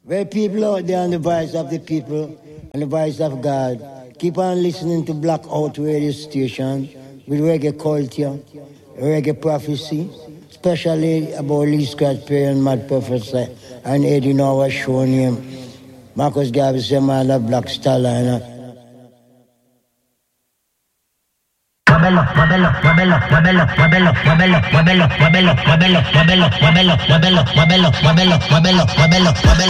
Well, people out there on the voice of the people and the voice of God, keep on listening to Blackout Radio Station with reggae culture, reggae prophecy, especially about Lee Scratch Perry and Mad Professor and Eddie Noah show name. Marcus Garvey said, man, that Black Starliner. Wabelo, wabelo, wabelo, wabelo, wabelo, wabelo, wabelo, wabelo, wabelo, wabelo, wabelo, wabelo, wabelo, wabelo, wabelo, wabelo, wabelo.